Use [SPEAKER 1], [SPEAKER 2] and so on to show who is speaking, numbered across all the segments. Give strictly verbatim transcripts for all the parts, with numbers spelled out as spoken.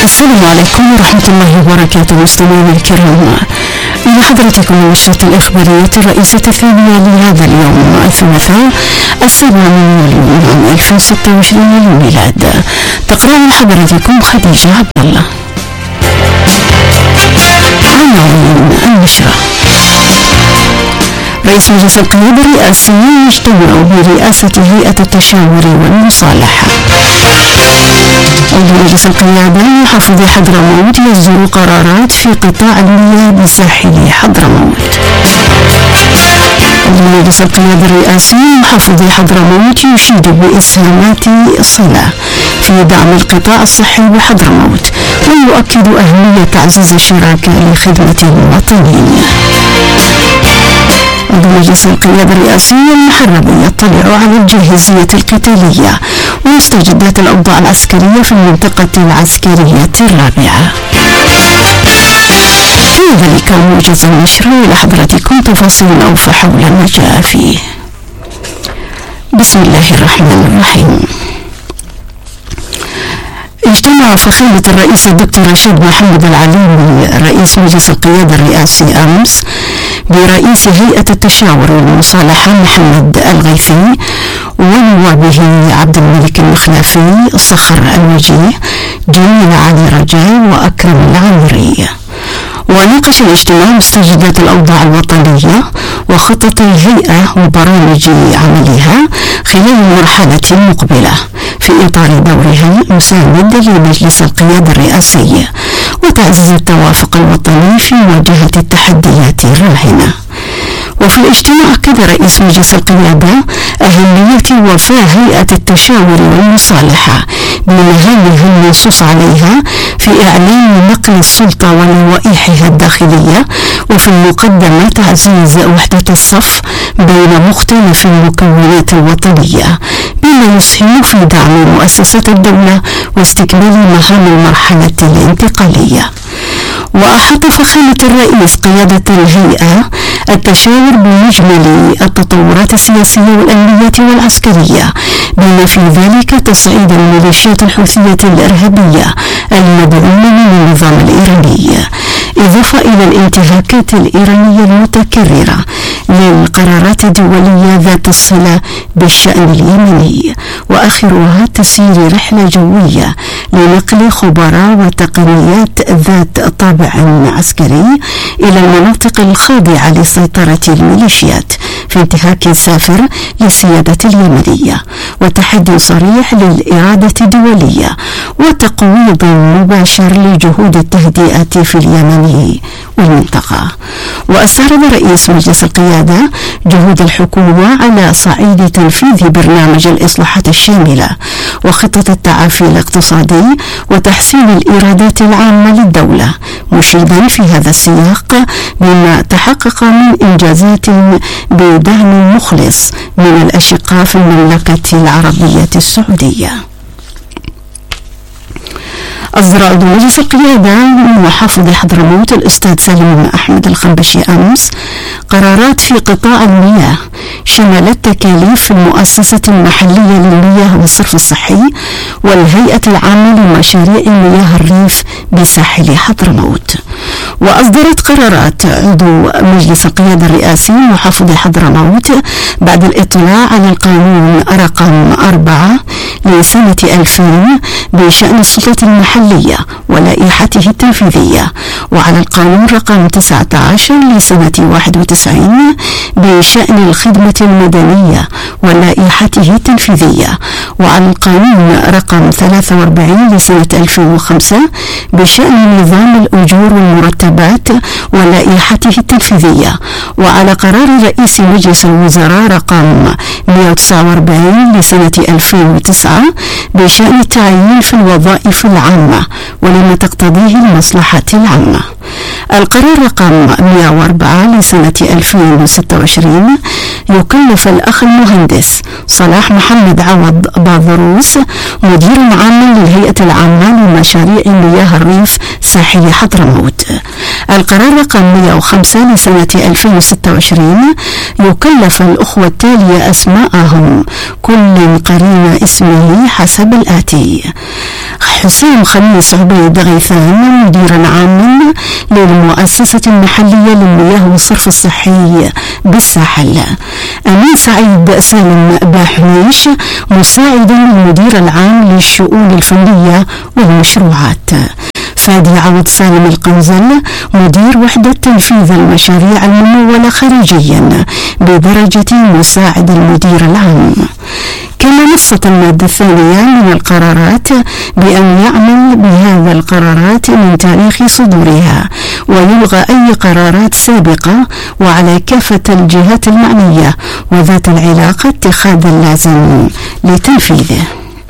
[SPEAKER 1] السلام عليكم ورحمة الله وبركاته. مستمعينا الكرام، إلى حضرتكم النشرة الإخبارية الرئيسة الثانية لهذا اليوم الثلاثاء السابع من يوليو عام ألفين وستة وعشرين للميلاد. تقرأ حضرتكم خديجة عبد الله. عناوين النشرة: رئيس مجلس القيادة الرئاسي يجتمع برئاسة هيئة التشاور والمصالحة. عضو مجلس القيادة محافظ حضرموت يصدر قرارات في قطاع المياه بساحل حضرموت. عضو مجلس القيادة الرئاسي محافظ حضرموت يشيد بإسهامات صلة في دعم القطاع الصحي بحضرموت، ويؤكد أهمية تعزيز الشراكة لخدمة المواطنين. عضو مجلس القيادة الرئاسي المحربي يطلع على الجاهزية القتالية ومستجدات الأوضاع العسكرية في المنطقة العسكرية الرابعة. في ذلك موجز النشر إلى حضرتكم تفاصيل أوفى حول ما جاء فيه. بسم الله الرحمن الرحيم. اجتمع فخامة الرئيس الدكتور رشيد محمد العليمي رئيس مجلس القيادة الرئاسي أمس برئيس هيئة التشاور والمصالحة محمد الغيثي ونوابه عبد الملك المخلافي، صخر الوجيه، جميل علي رجاء وأكرم العامري. وناقش الاجتماع مستجدات الأوضاع الوطنية وخطط الهيئة وبرامج عملها خلال المرحلة المقبلة في إطار دورها المساند لمجلس القيادة الرئاسي وتعزيز التوافق الوطني في مواجهة التحديات الراهنة. وفي الاجتماع أكد رئيس مجلس القيادة أهمية وفاء هيئة التشاور والمصالحة بمهامها المنصوص عليها في إعلان نقل السلطة ولوائحها الداخلية، وفي المقدمة تعزيز وحدة الصف بين مختلف المكونات الوطنية بما يسهم في دعم مؤسسات الدولة واستكمال مهام المرحلة الانتقالية. وأحاط فخامة الرئيس قيادة الهيئة التشاور بمجمل التطورات السياسية والأمنية والعسكرية بما في ذلك تصعيد الميليشيات الحوثية الإرهابية المدعومة من النظام الإيراني، إضافة إلى الانتهاكات الإيرانية المتكررة للقرارات الدولية ذات الصلة بالشأن اليمني، وآخرها تسيير رحلة جوية لنقل خبراء وتقنيات ذات طابع عسكري إلى المناطق الخاضعة لسيطرة الميليشيات في انتهاك سافر للسيادة اليمنية وتحدي صريح للإرادة الدولية وتقويض مباشر لجهود التهدئة في اليمن والمنطقة. واستعرض رئيس مجلس القيادة جهود الحكومة على صعيد تنفيذ برنامج الإصلاحات الشاملة وخطة التعافي الاقتصادي وتحسين الإيرادات العامة للدولة، مشيدا في هذا السياق بما تحقق من إنجازات بدعم مخلص من الأشقاء في المملكة العربية السعودية. أصدر عضو مجلس القيادة من محافظ حضرموت الأستاذ سالم أحمد الخنبشي أمس قرارات في قطاع المياه شملت تكاليف المؤسسة المحلية للمياه والصرف الصحي والهيئة العامة لمشاريع مياه الريف بساحل حضرموت. وأصدرت قرارات عضو مجلس القيادة الرئاسي محافظ حضرموت بعد الاطلاع على القانون رقم أربعة لسنة ألفين بشأن السلطة المحلية ولائحته التنفيذية، وعلى القانون رقم تسعة عشر لسنة واحد وتسعين بشأن الخدمة المدنية ولائحته التنفيذية، وعلى القانون رقم ثلاثة وأربعين لسنة ألفين وخمسة بشأن نظام الأجور والمرتبات ولائحته التنفيذية، وعلى قرار رئيس مجلس الوزراء رقم مئة وتسعة وأربعين لسنة ألفين وتسعة بشأن التعيين في الوظائف العامة ولما تقتضيه المصلحة العامة. القرار رقم مئة وأربعة لسنة ألفين وستة وعشرين يكلف الأخ المهندس صلاح محمد عوض باذروس مديرا عاما للهيئة العامة لمشاريع مياه الريف ساحل حضرموت القرار رقم مئة وخمسة لسنة ألفين وستة وعشرين يكلف الأخوة التالية أسماءهم كل قرين اسمه حسب الآتي: حسام خميس عبيد غيثان مديرا عاما للمؤسسة المحلية للمياه والصرف الصحي بالساحل. أمين سعيد سالم باحنيش مساعدا للمدير العام للشؤون الفنية والمشروعات. فادي عوض سالم القنزل مدير وحدة تنفيذ المشاريع الممولة خارجيا بدرجة مساعد المدير العام. كما نصت المادة الثانية من القرارات بأن يعمل بهذا القرارات من تاريخ صدورها، ويلغى أي قرارات سابقة، وعلى كافة الجهات المعنية وذات العلاقة اتخاذ اللازم لتنفيذه.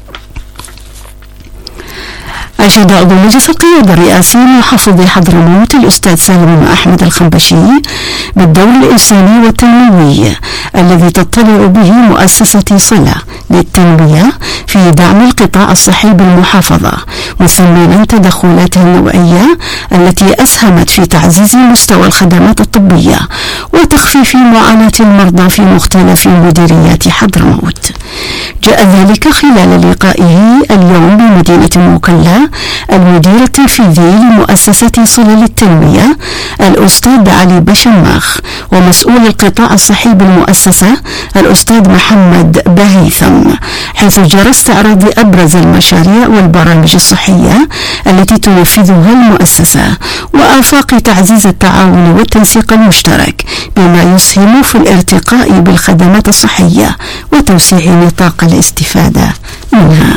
[SPEAKER 1] أجاد عضو مجلس القيادة الرئاسي محافظ حضرموت الأستاذ سالم أحمد الخنبشي بالدور الإنساني والتنموي الذي تطلع به مؤسسة صلة للتنمية في دعم القطاع الصحي بالمحافظة، مثمنا تدخلاتها النوعية التي أسهمت في تعزيز مستوى الخدمات الطبية وتخفيف معاناة المرضى في مختلف مديريات حضرموت. جاء ذلك خلال لقائه اليوم بمدينة موكلا المدير التنفيذي لمؤسسة صلة للتنمية الأستاذ علي بشماخ ومسؤول القطاع الصحي بالمؤسسة الأستاذ محمد بهيثم، حيث جرى استعراض أبرز المشاريع والبرامج الصحية التي تنفذها المؤسسة وآفاق تعزيز التعاون والتنسيق المشترك بما يسهم في الارتقاء بالخدمات الصحية وتوسيع نطاق الاستفادة منها.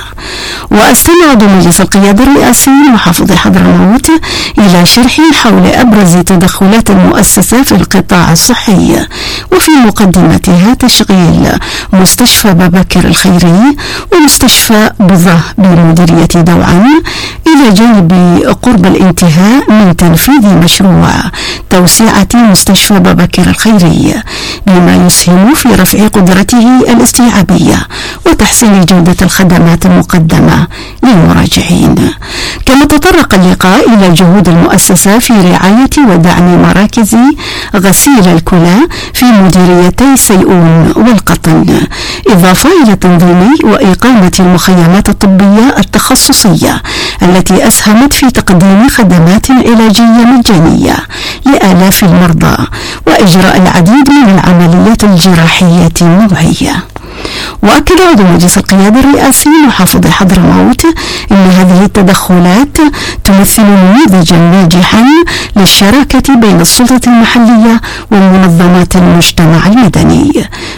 [SPEAKER 1] واستمع عضو مجلس القيادة الرئاسي محافظ حضرموت إلى شرح حول أبرز تدخلات المؤسسة في القطاع الصحي، وفي مقدمتها تشغيل مستشفى بابكر الخيري ومستشفى بضه بمديرية دوعا، إلى جانب قرب الانتهاء من تنفيذ مشروع توسعة مستشفى بابكر الخيري بما يسهم في رفع قدرته الاستيعابية وتحسين جودة الخدمات المقدمة للمراجعين. كما تطرق اللقاء إلى جهود المؤسسة في رعاية ودعم مراكز غسيل الكلى في مديريتي سيئون والقطن، إضافة إلى تنظيم وإقامة المخيمات الطبية التخصصية التي أسهمت في تقديم خدمات علاجية مجانية لآلاف المرضى وإجراء العديد من العمليات الجراحية النوعية. وأكد عضو مجلس القيادة الرئاسي محافظ حضرموت أن هذه التدخلات تمثل نموذجا ناجحا للشراكة بين السلطة المحلية ومنظمات المجتمع المدني،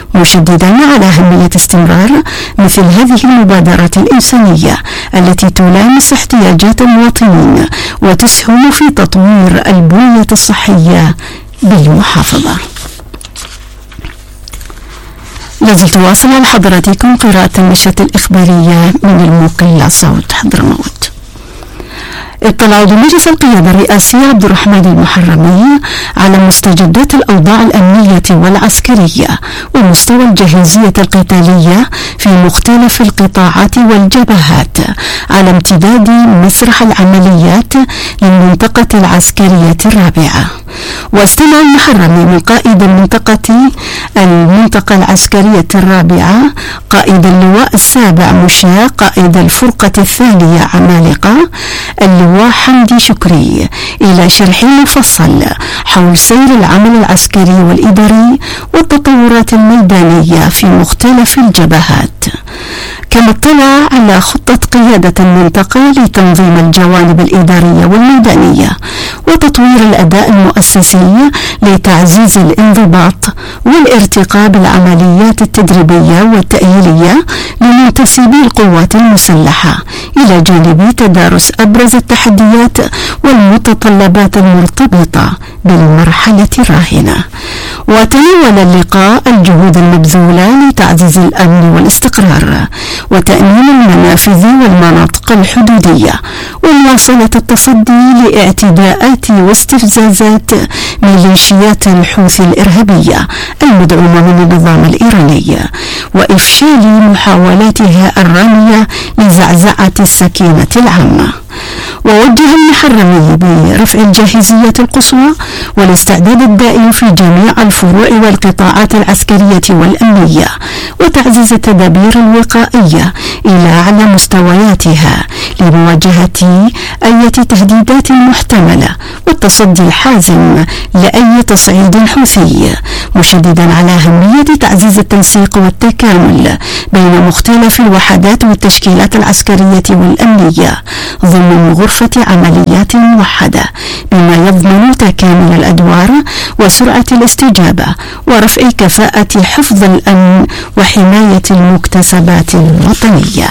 [SPEAKER 1] مشددا على أهمية استمرار مثل هذه المبادرات الإنسانية التي تلامس احتياجات المواطنين وتسهم في تطوير البنية الصحية بالمحافظة. لازلت واصل على حضراتكم قراءة النشرة الإخبارية من الموكل صوت حضرموت. اطلع عضو مجلس القيادة الرئاسي عبد الرحمن المحرمي على مستجدات الأوضاع الأمنية والعسكرية ومستوى الجاهزية القتالية في مختلف القطاعات والجبهات على امتداد مسرح العمليات للمنطقة العسكرية الرابعة. واستمع المحرمي من قائد المنطقة المنطقة العسكرية الرابعة قائد اللواء السابع مشاة قائد الفرقة الثانية عمالقة اللواء حمدي شكري إلى شرح مفصل حول سير العمل العسكري والإداري والتطورات الميدانية في مختلف الجبهات. كما اطلع على خطة قيادة المنطقة لتنظيم الجوانب الإدارية والميدانية وتطوير الأداء المؤسسي لتعزيز الانضباط والارتقاء بالعمليات التدريبية والتأهيلية لمنتسبي القوات المسلحة، إلى جانب تدارس أبرز التحديات والمتطلبات المرتبطة بالمرحلة الراهنة. وتناول اللقاء الجهود المبذولة لتعزيز الأمن والاستقرار وتأمين المنافذ والمناطق الحدودية ومواصلة التصدي لاعتداءات واستفزازات ميليشيات الحوثي الإرهابية المدعومة من النظام الإيراني وإفشال محاولاتها الرامية لزعزعة السكينة العامة. ووجه الحرمي برفع الجاهزية القصوى والاستعداد الدائم في جميع الفروع والقطاعات العسكرية والأمنية، وتعزيز التدابير الوقائية إلى أعلى مستوياتها لمواجهة أي تهديدات محتملة والتصدي الحازم لأي تصعيد حوثي، مشددا على أهمية تعزيز التنسيق والتكامل بين مختلف الوحدات والتشكيلات العسكرية والأمنية ضمن غرفة عمليات موحدة، بما يضمن تكامل الأدوار وسرعة الاستجابة ورفع كفاءة حفظ الأمن وحماية المكتسبات الوطنية.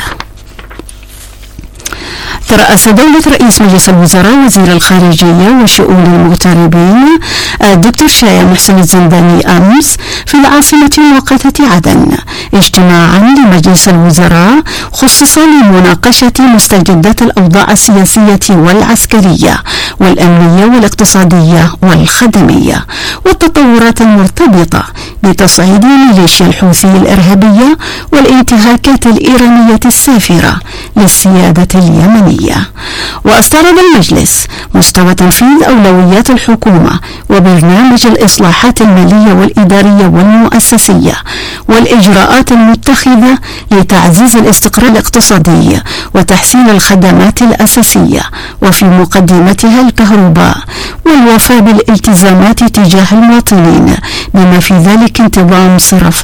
[SPEAKER 1] ترأس دولة رئيس مجلس الوزراء وزير الخارجية وشؤون المغتربين الدكتور شايع محسن الزنداني أمس في العاصمة المؤقتة عدن اجتماعا لمجلس الوزراء خصص لمناقشة مستجدات الأوضاع السياسية والعسكرية والأمنية والاقتصادية والخدمية والتطورات المرتبطة بتصعيد ميليشيا الحوثي الإرهابية والانتهاكات الإيرانية السافرة للسيادة اليمنية. واستعرض المجلس مستوى تنفيذ أولويات الحكومة وبرنامج الإصلاحات المالية والإدارية والمؤسسية والإجراءات المتخذة لتعزيز الاستقرار الاقتصادي وتحسين الخدمات الأساسية وفي مقدمتها الكهرباء والوفاء بالالتزامات تجاه المواطنين بما في ذلك انتظام صرف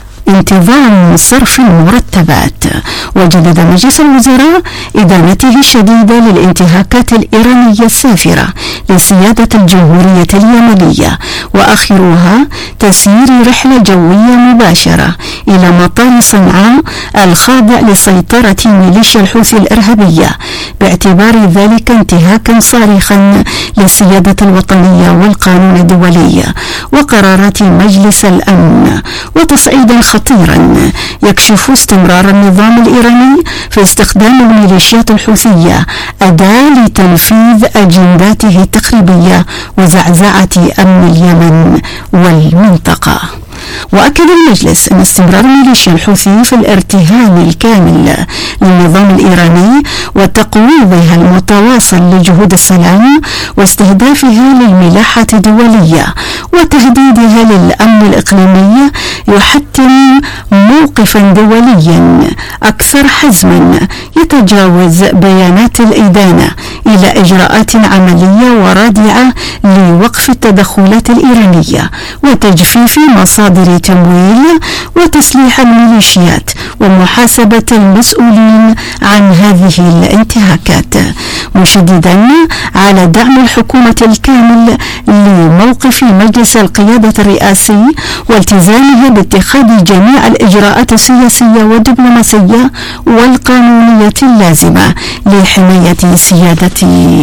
[SPEAKER 1] انتظام صرف المرتبات. وجدد مجلس الوزراء إدانته الشديدة للانتهاكات الإيرانية السافرة لسيادة الجمهورية اليمنية وآخرها تسيير رحلة جوية مباشرة إلى مطار صنعاء الخاضع لسيطرة ميليشيا الحوثي الإرهابية باعتبار ذلك انتهاكا صارخا للسيادة الوطنية والقانون الدولي وقرارات مجلس الأمن وتصعيدا خطيرا يكشف استمرار النظام الإيراني في استخدام الميليشيات الحوثية أداة لتنفيذ أجنداته التخريبية وزعزعة أمن اليمن والمنطقة. وأكد المجلس أن استمرار ميليشيا الحوثي في الارتهان الكامل للنظام الإيراني وتقويضها المتواصل لجهود السلام واستهدافها للملاحة الدولية وتهديدها للأمن الإقليمي يحتم موقفا دوليا أكثر حزما يتجاوز بيانات الإدانة إلى إجراءات عملية ورادعة لوقف التدخلات الإيرانية وتجفيف مصادر تمويل وتسليح الميليشيات ومحاسبة المسؤولين عن هذه الانتهاكات، مشددا على دعم الحكومة الكامل لموقف مجلس القيادة الرئاسي والتزامه باتخاذ جميع الإجراءات السياسية والدبلوماسية والقانونية اللازمة لحماية سيادة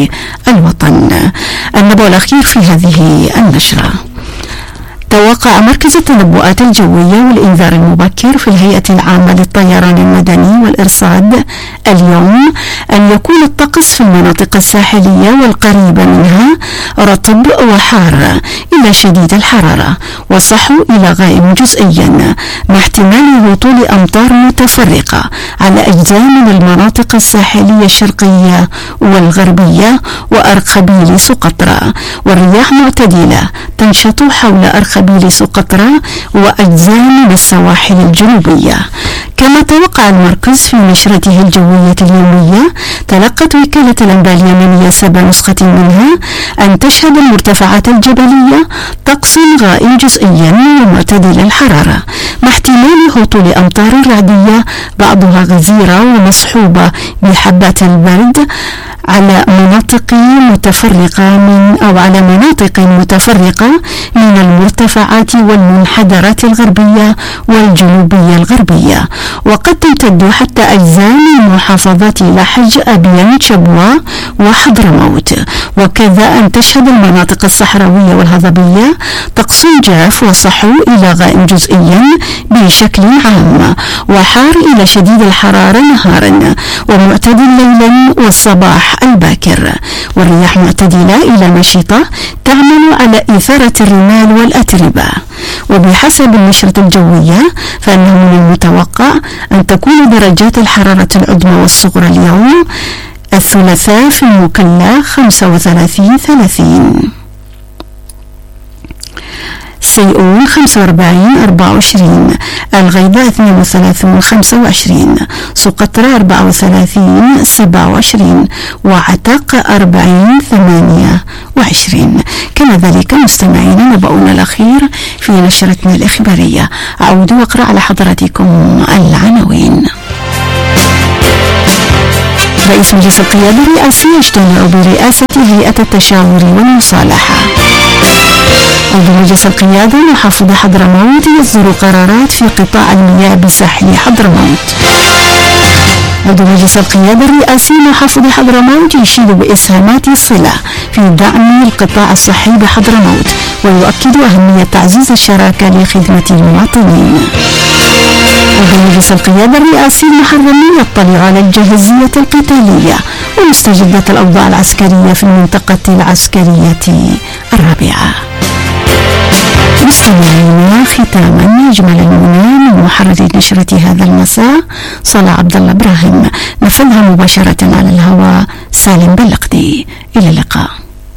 [SPEAKER 1] الوطن. النبأ الأخير في هذه النشرة: توقع مركز التنبؤات الجوية والإنذار المبكر في الهيئة العامة للطيران المدني والإرصاد اليوم أن يكون الطقس في المناطق الساحلية والقريبة منها رطب وحار إلى شديد الحرارة وصحو إلى غائم جزئيا مع احتمال هطول أمطار متفرقة على أجزاء من المناطق الساحلية الشرقية والغربية وأرخبيل سقطرى، والرياح معتدلة تنشط حول أرخبيل سقطرى وأجزاء من السواحل الجنوبية. كما توقع المركز في نشرته الجوية اليومية تلقت وكالة الأنباء اليمنية سبع نسخة منها أن تشهد المرتفعات الجبلية طقس غائم جزئيا ومعتدل الحرارة مع احتمال هطول أمطار رعدية بعضها غزيرة ومصحوبة بحبات البرد على مناطق متفرقة من أو على مناطق متفرقة من المرتفعات والمنحدرات الغربية والجنوبية الغربية، وقد تمتد حتى أجزاء من محافظات لحج أبيان شبوة وحضرموت. وكذا أن تشهد المناطق الصحراوية والهضبية طقس جاف وصحو إلى غائم جزئيا بشكل عام وحار إلى شديد الحرارة نهارا ومعتدل ليلا والصباح الباكر، والرياح معتدلة إلى المشيطة تعمل على إثارة الرمال والأتربة. وبحسب النشرة الجوية فإنه من المتوقع أن تكون درجات الحرارة العظمى والصغرى اليوم الثلاثاء في المكلا خمسة وثلاثين ثلاثين، سيئون خمسة وأربعين أربعة وعشرين، الغيضاء اثنين وثلاثين خمسة وعشرين، سقطرى أربعة وثلاثين سبعة وعشرين، وعتق أربعين ثمانية وعشرين. كما ذلك مستمعينا نبأنا الأخير في نشرتنا الإخبارية. أعود وأقرأ على حضراتكم العناوين. رئيس مجلس القيادة الرئاسي يجتمع برئاسة هيئة التشاور والمصالحة. عضو مجلس القيادة محافظ حضرموت يصدر قرارات في قطاع المياه بساحل حضرموت. عضو مجلس القيادة الرئاسي محافظ حضرموت يشيد بإسهامات الصلة في دعم القطاع الصحي بحضرموت، ويؤكد أهمية تعزيز الشراكة لخدمة المواطنين. عضو مجلس القيادة الرئاسي المحرمي يطلع على الجاهزية القتالية ومستجدات الأوضاع العسكرية في المنطقة العسكرية الرابعة. مستمعينا ختاما أجمل المنى من محرر نشرة هذا المساء صلاح عبد الله إبراهيم، نفذها مباشرة على الهواء سالم بلقدي. إلى اللقاء.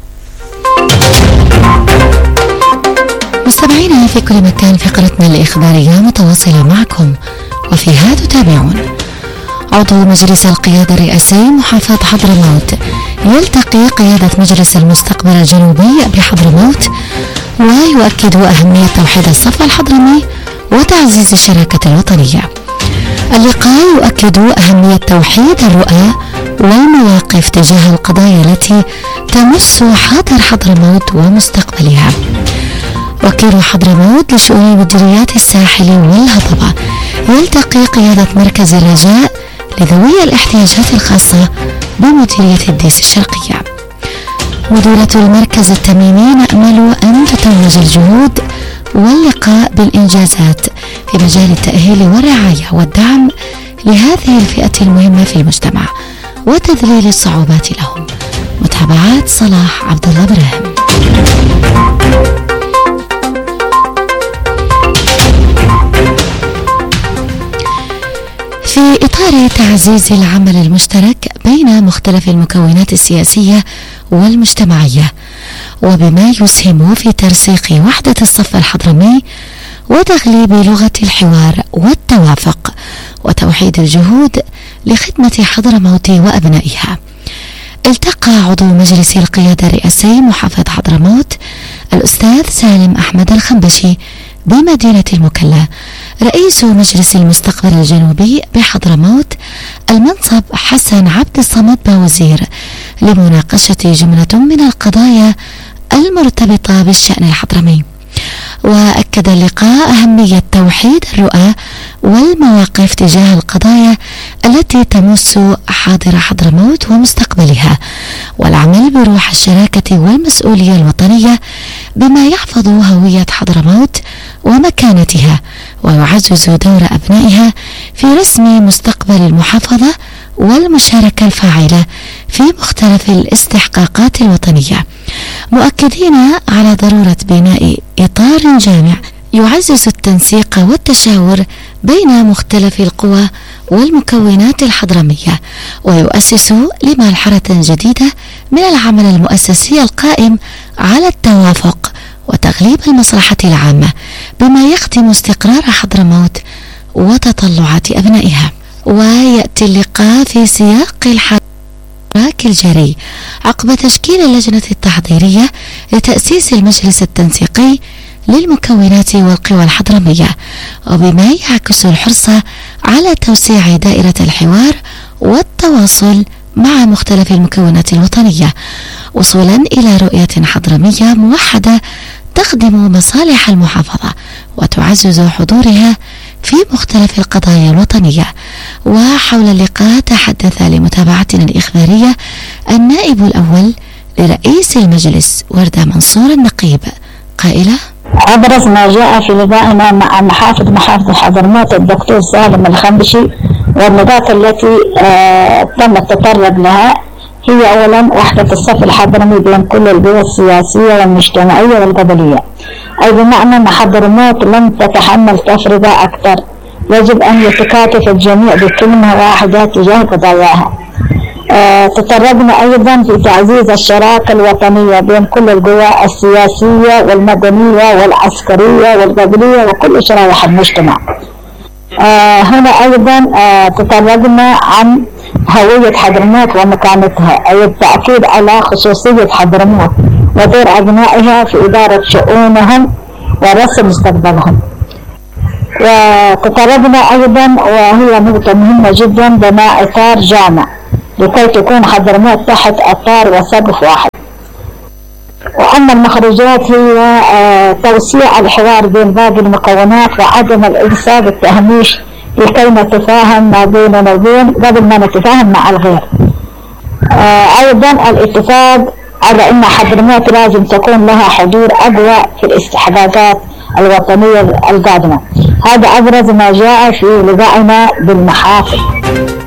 [SPEAKER 2] مستمعينا في كل مكان، فقرتنا الإخبارية متواصلة معكم، وفيها تتابعون: عضو مجلس القيادة الرئاسي محافظ حضرموت يلتقي قيادة مجلس المستقبل الجنوبي بحضرموت ويؤكد أهمية توحيد الصف الحضرمي وتعزيز الشراكة الوطنية. اللقاء يؤكد أهمية توحيد الرؤى والمواقف تجاه القضايا التي تمس حاضر حضرموت ومستقبلها. وكيل حضرموت لشؤون مديريات الساحل والهضبة يلتقي قيادة مركز الرجاء لذوي الاحتياجات الخاصة بمديرية الديس الشرقية. مديرة المركز التميمي نأمل أن تتوج الجهود واللقاء بالإنجازات في مجال التأهيل والرعاية والدعم لهذه الفئة المهمة في المجتمع وتذليل الصعوبات لهم. متابعات صلاح عبد الله إبراهيم. في إطار تعزيز العمل المشترك بين مختلف المكونات السياسية والمجتمعية، وبما يسهم في ترسيخ وحدة الصف الحضرمي وتغليب لغة الحوار والتوافق وتوحيد الجهود لخدمة حضرموت وأبنائها، التقى عضو مجلس القيادة الرئاسي محافظ حضرموت الأستاذ سالم أحمد الخنبشي بمدينة المكلا رئيس مجلس المستقبل الجنوبي بحضرموت المنصب حسن عبد الصمد باوزير لمناقشة جملة من القضايا المرتبطة بالشأن الحضرمي. وأكد اللقاء أهمية توحيد الرؤى والمواقف تجاه القضايا التي تمس حاضر حضرموت ومستقبلها، والعمل بروح الشراكة والمسؤولية الوطنية بما يحفظ هوية حضرموت ومكانتها ويعزز دور أبنائها في رسم مستقبل المحافظة والمشاركة الفاعلة في مختلف الاستحقاقات الوطنية، مؤكدين على ضرورة بناء إطار جامع يعزز التنسيق والتشاور بين مختلف القوى والمكونات الحضرمية ويؤسس لمرحلة جديدة من العمل المؤسسي القائم على التوافق وتغليب المصلحة العامة بما يخدم استقرار حضرموت وتطلعات أبنائها. ويأتي اللقاء في سياق الحراك الجري عقب تشكيل اللجنة التحضيرية لتأسيس المجلس التنسيقي للمكونات والقوى الحضرمية، وبما يعكس الحرص على توسيع دائرة الحوار والتواصل مع مختلف المكونات الوطنية وصولا إلى رؤية حضرمية موحدة تخدم مصالح المحافظة وتعزز حضورها في مختلف القضايا الوطنية. وحول اللقاء تحدث لمتابعتنا الإخبارية النائب الأول لرئيس المجلس وردة منصور النقيب قائلة:
[SPEAKER 3] أبرز ما جاء في لقائنا مع محافظ محافظة حضرموت الدكتور سالم الخنبشي والنقاط التي آه تم التطرق لها هي أولا وحدة الصف الحضرمي بين كل القوى السياسية والمجتمعية والقبلية، أي بمعنى أن حضرموت لم تتحمل تفرقة أكثر، يجب أن يتكاتف الجميع بكلمة واحدة تجاه قضاياها. آه تطرقنا أيضا في تعزيز الشراكة الوطنية بين كل القوى السياسية والمدنية والعسكرية والقبلية وكل شرائح المجتمع. آه هنا أيضا آه تطرقنا عن هوية حضرموت ومكانتها، أي التأكيد على خصوصية حضرموت ودور أبنائها في إدارة شؤونهم ورسم مستقبلهم. وتطرقنا أيضا وهي نقطة مهمة جدا بناء إطار جامع لكي تكون حضرموت تحت إطار وسقف واحد. وأما المخرجات هي توسيع الحوار بين باقي المكونات وعدم الإلصاق بالتهميش لكي نتفاهم ما بيننا وبين قبل ما نتفاهم مع الغير. أيضا الاتفاق على أن حضرموت لازم تكون لها حضور أقوى في الاستحقاقات الوطنية القادمة. هذا أبرز ما جاء في لقائنا بالمحافل.